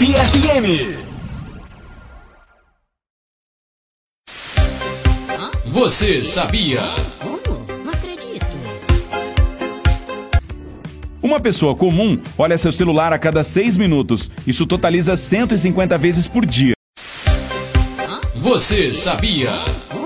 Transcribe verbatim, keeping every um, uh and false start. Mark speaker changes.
Speaker 1: Tupi F M.
Speaker 2: Você sabia?
Speaker 3: Como? Não acredito.
Speaker 4: Uma pessoa comum olha seu celular a cada seis minutos. Isso totaliza cento e cinquenta vezes por dia.
Speaker 2: Você sabia?